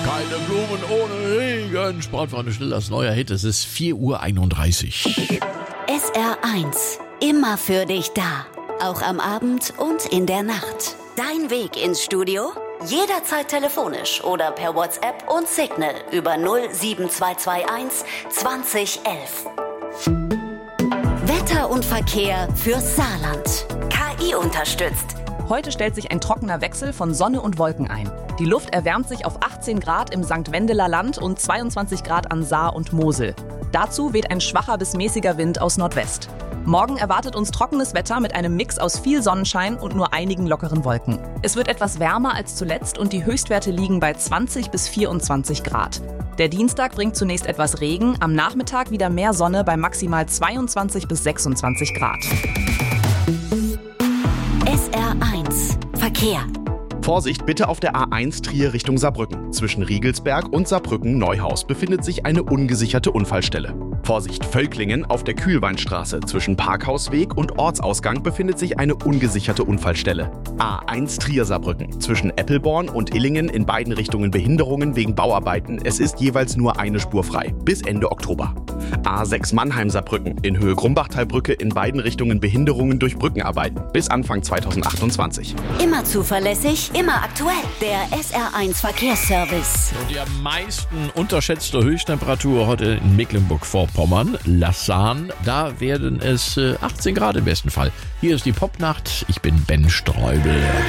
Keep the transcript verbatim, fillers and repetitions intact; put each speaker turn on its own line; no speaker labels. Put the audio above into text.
Keine Blumen ohne Regen. Sportfreunde, schnell das neue Hit. Es ist vier Uhr einunddreißig.
S R eins. Immer für dich da. Auch am Abend und in der Nacht. Dein Weg ins Studio? Jederzeit telefonisch oder per WhatsApp und Signal über null sieben zwei zwei eins zwanzig elf. Wetter und Verkehr fürs Saarland. K I unterstützt.
Heute stellt sich ein trockener Wechsel von Sonne und Wolken ein. Die Luft erwärmt sich auf achtzehn Grad im Sankt Wendeler Land und zweiundzwanzig Grad an Saar und Mosel. Dazu weht ein schwacher bis mäßiger Wind aus Nordwest. Morgen erwartet uns trockenes Wetter mit einem Mix aus viel Sonnenschein und nur einigen lockeren Wolken. Es wird etwas wärmer als zuletzt und die Höchstwerte liegen bei zwanzig bis vierundzwanzig Grad. Der Dienstag bringt zunächst etwas Regen, am Nachmittag wieder mehr Sonne bei maximal zweiundzwanzig bis sechsundzwanzig Grad.
S R eins. Verkehr.
Vorsicht bitte auf der A eins Trier Richtung Saarbrücken. Zwischen Riegelsberg und Saarbrücken-Neuhaus befindet sich eine ungesicherte Unfallstelle. Vorsicht Völklingen auf der Kühlweinstraße. Zwischen Parkhausweg und Ortsausgang befindet sich eine ungesicherte Unfallstelle. A eins Trier Saarbrücken. Zwischen Eppelborn und Illingen in beiden Richtungen Behinderungen wegen Bauarbeiten. Es ist jeweils nur eine Spur frei. Bis Ende Oktober. A sechs Mannheim Saarbrücken. In Höhe Grumbachtalbrücke in beiden Richtungen Behinderungen durch Brückenarbeiten. Bis Anfang zweitausendachtundzwanzig.
Immer zuverlässig, immer aktuell. Der S R eins Verkehrsservice.
Und die am meisten unterschätzte Höchsttemperatur heute in Mecklenburg-Vorpommern, Lassan. Da werden es achtzehn Grad im besten Fall. Hier ist die Popnacht. Ich bin Ben Streubel.